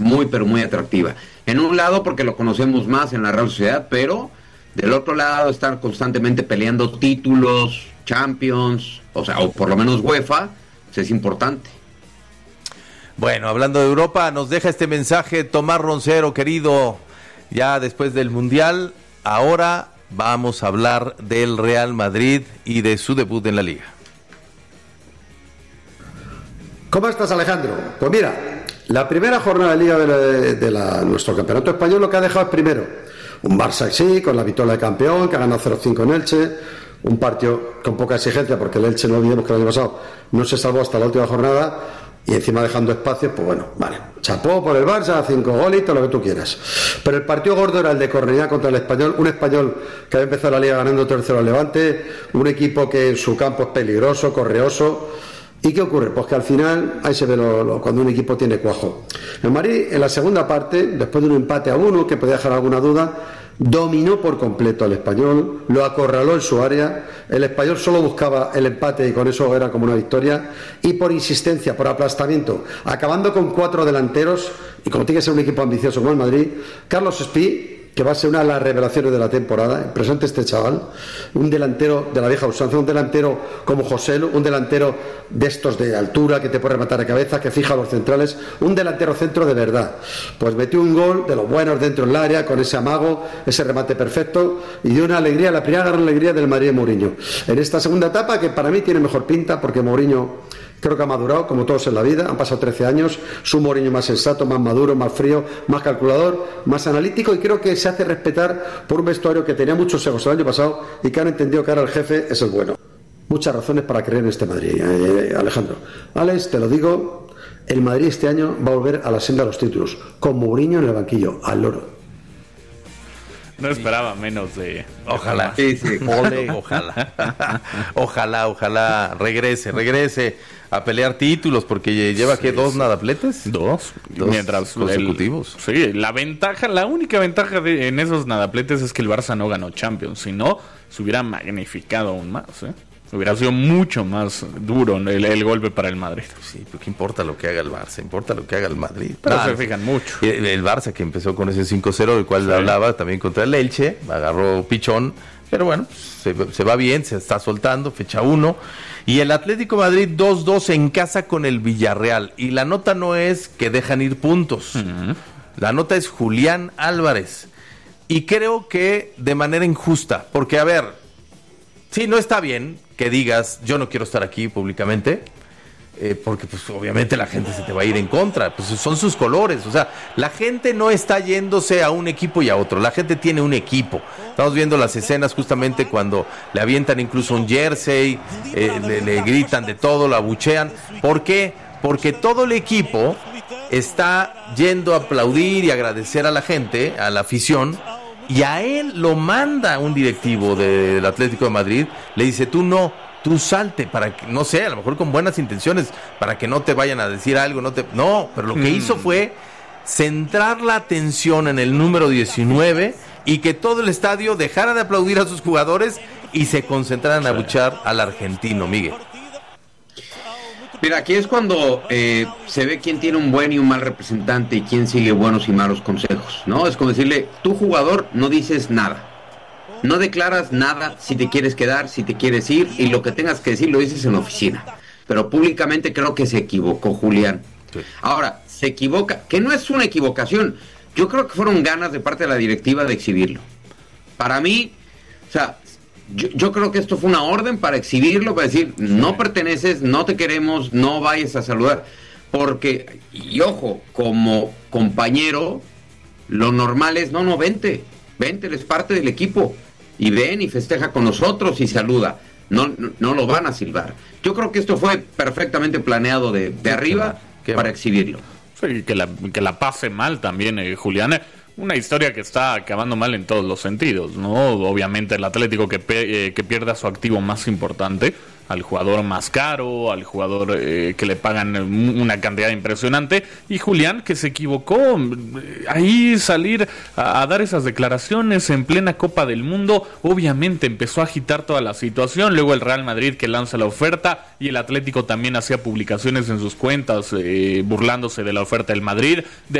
muy, pero muy atractiva. En un lado porque lo conocemos más en la Real Sociedad, pero del otro lado estar constantemente peleando títulos, Champions, o por lo menos UEFA, pues es importante. Bueno, hablando de Europa, nos deja este mensaje Tomás Roncero, querido, ya después del Mundial, ahora vamos a hablar del Real Madrid y de su debut en la Liga. ¿Cómo estás, Alejandro? Pues mira, la primera jornada de Liga de nuestro campeonato español lo que ha dejado es primero un Barça sí, con la victoria de campeón, que ha ganado 0-5 en Elche, un partido con poca exigencia, porque el Elche, no olvidemos que el año pasado no se salvó hasta la última jornada, y encima dejando espacios, pues bueno, vale, chapó por el Barça, 5 golitos, lo que tú quieras. Pero el partido gordo era el de Cornellá contra el Español, un Español que había empezado la Liga ganando 3-0 al Levante, un equipo que en su campo es peligroso, correoso. ¿Y qué ocurre? Pues que al final ahí se ve cuando un equipo tiene cuajo. El Madrid en la segunda parte, después de un empate a 1 que podía dejar alguna duda, dominó por completo al Español, lo acorraló en su área. El Español solo buscaba el empate y con eso era como una victoria, y por insistencia, por aplastamiento, acabando con 4 delanteros, y como tiene que ser un equipo ambicioso como el Madrid, Carlos Espí, que va a ser una de las revelaciones de la temporada, impresionante este chaval, un delantero de la vieja usanza, un delantero como Joselu, un delantero de estos de altura que te puede rematar de cabeza, que fija a los centrales, un delantero centro de verdad. Pues metió un gol de los buenos dentro del área, con ese amago, ese remate perfecto, y dio una alegría, la primera gran alegría del Madrid de Mourinho. En esta segunda etapa, que para mí tiene mejor pinta, porque Mourinho creo que ha madurado, como todos en la vida, han pasado 13 años, es un Mourinho más sensato, más maduro, más frío, más calculador, más analítico, y creo que se hace respetar por un vestuario que tenía muchos egos el año pasado y que han entendido que ahora el jefe es el bueno. Muchas razones para creer en este Madrid, Alejandro. Alex, te lo digo, el Madrid este año va a volver a la senda de los títulos, con Mourinho en el banquillo, al loro. No esperaba menos de... Ojalá. Sí, sí. Ojalá regrese a pelear títulos, porque lleva que 2 nadapletes. Dos mientras consecutivos. Sí, la única ventaja en esos nadapletes es que el Barça no ganó Champions, si no se hubiera magnificado aún más, hubiera sido mucho más duro el golpe para el Madrid. Sí, pero ¿qué importa lo que haga el Barça? Importa lo que haga el Madrid. Pero se fijan mucho. El Barça, que empezó con ese 5-0, del cual hablaba, también contra el Elche, agarró pichón, pero bueno, se va bien, se está soltando, fecha 1. Y el Atlético de Madrid 2-2 en casa con el Villarreal. Y la nota no es que dejan ir puntos. Uh-huh. La nota es Julián Álvarez. Y creo que de manera injusta, porque a ver, sí, no está bien que digas, yo no quiero estar aquí públicamente, porque pues obviamente la gente se te va a ir en contra, pues son sus colores, o sea, la gente no está yéndose a un equipo y a otro, la gente tiene un equipo. Estamos viendo las escenas justamente cuando le avientan incluso un jersey, le gritan de todo, lo abuchean. ¿Por qué? Porque todo el equipo está yendo a aplaudir y agradecer a la gente, a la afición, y a él lo manda un directivo del Atlético de Madrid, le dice, tú salte, para que, no sé, a lo mejor con buenas intenciones, para que no te vayan a decir algo, no, pero lo que hizo fue centrar la atención en el número 19 y que todo el estadio dejara de aplaudir a sus jugadores y se concentraran a abuchar al argentino, Miguel. Mira, aquí es cuando se ve quién tiene un buen y un mal representante y quién sigue buenos y malos consejos, ¿no? Es como decirle, tú jugador no dices nada, no declaras nada si te quieres quedar, si te quieres ir, y lo que tengas que decir lo dices en la oficina. Pero públicamente creo que se equivocó Julián. Sí. Ahora, se equivoca, que no es una equivocación, yo creo que fueron ganas de parte de la directiva de exhibirlo. Para mí, o sea, yo creo que esto fue una orden para exhibirlo, para decir, no perteneces, no te queremos, no vayas a saludar. Porque, y ojo, como compañero, lo normal es, vente, eres parte del equipo. Y ven y festeja con nosotros y saluda. No lo van a silbar. Yo creo que esto fue perfectamente planeado de arriba para exhibirlo. Sí, que la pase mal también, Julián. Una historia que está acabando mal en todos los sentidos, ¿no? Obviamente el Atlético que pierda su activo más importante, al jugador más caro, al jugador que le pagan una cantidad impresionante, y Julián que se equivocó, ahí salir a dar esas declaraciones en plena Copa del Mundo, obviamente empezó a agitar toda la situación. Luego el Real Madrid que lanza la oferta, y el Atlético también hacía publicaciones en sus cuentas burlándose de la oferta del Madrid,